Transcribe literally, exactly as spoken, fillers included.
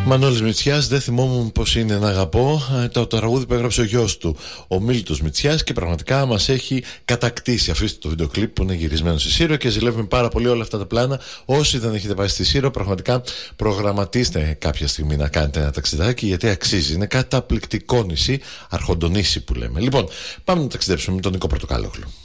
Μανώλης Μητσιάς, δεν θυμόμουν πως είναι να αγαπώ. Το τραγούδι που έγραψε ο γιος του, ο Μίλτος Μητσιάς, και πραγματικά μας έχει κατακτήσει. Αφήστε το βίντεο κλιπ που είναι γυρισμένο στη Σύρο και ζηλεύουμε πάρα πολύ όλα αυτά τα πλάνα. Όσοι δεν έχετε πάει στη Σύρο, πραγματικά προγραμματίστε κάποια στιγμή να κάνετε ένα ταξιδάκι, γιατί αξίζει. Είναι καταπληκτικό νησί, αρχοντονήσι που λέμε. Λοιπόν, πάμε να ταξιδέψουμε με τον Νικό Πορτοκάλογλου.